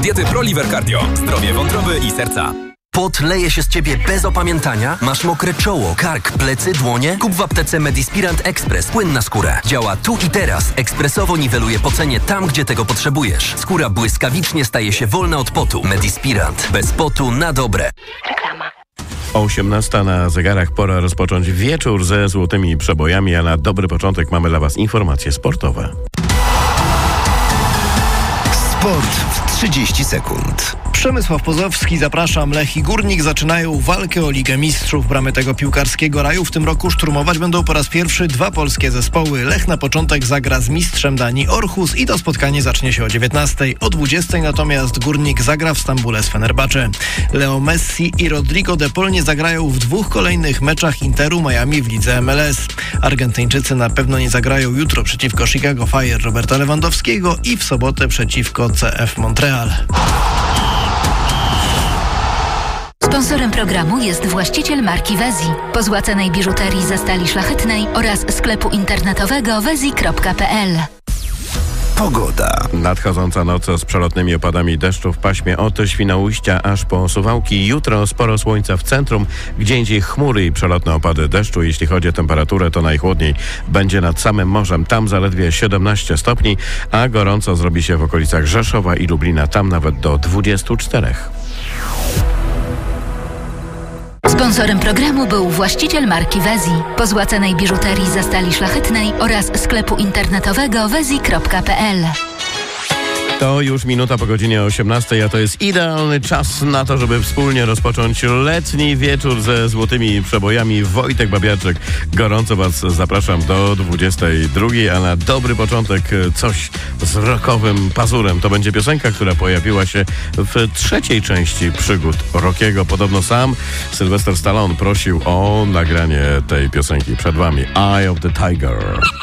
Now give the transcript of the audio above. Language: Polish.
diety ProLiver Cardio. Zdrowie wątroby i serca. Pot leje się z ciebie bez opamiętania? Masz mokre czoło, kark, plecy, dłonie? Kup w aptece Medispirant Express płyn na skórę. Działa tu i teraz. Ekspresowo niweluje pocenie tam, gdzie tego potrzebujesz. Skóra błyskawicznie staje się wolna od potu. Medispirant. Bez potu na dobre. Reklama. 18 na zegarach, pora rozpocząć wieczór ze złotymi przebojami, a na dobry początek mamy dla Was informacje sportowe. Sport w 30 sekund. Przemysław Pozowski, zapraszam. Lech i Górnik zaczynają walkę o Ligę Mistrzów. Bramy tego piłkarskiego raju w tym roku szturmować będą po raz pierwszy dwa polskie zespoły. Lech na początek zagra z mistrzem Danii Orhus i to spotkanie zacznie się o 19:00. O 20:00 natomiast Górnik zagra w Stambule z Fenerbahce. Leo Messi i Rodrigo de Paul nie zagrają w dwóch kolejnych meczach Interu Miami w lidze MLS. Argentyńczycy na pewno nie zagrają jutro przeciwko Chicago Fire Roberta Lewandowskiego i w sobotę przeciwko CF Montreal. Sponsorem programu jest właściciel marki Wezi. Po złacanej biżuterii ze stali szlachetnej oraz sklepu internetowego wezi.pl. Pogoda. Nadchodząca noc z przelotnymi opadami deszczu w paśmie od Świnoujścia aż po Suwałki. Jutro sporo słońca w centrum, gdzieindziej chmury i przelotne opady deszczu. Jeśli chodzi o temperaturę, to najchłodniej będzie nad samym morzem. Tam zaledwie 17 stopni, a gorąco zrobi się w okolicach Rzeszowa i Lublina. Tam nawet do 24. Sponsorem programu był właściciel marki Wezi. Po złacanej biżuterii ze stali szlachetnej oraz sklepu internetowego wezi.pl. To już minuta po godzinie 18:00, a to jest idealny czas na to, żeby wspólnie rozpocząć letni wieczór ze złotymi przebojami. Wojtek Babiarczyk, gorąco Was zapraszam do 22:00, a na dobry początek coś z rockowym pazurem. To będzie piosenka, która pojawiła się w trzeciej części przygód Rockiego. Podobno sam Sylvester Stallone prosił o nagranie tej piosenki. Przed Wami Eye of the Tiger.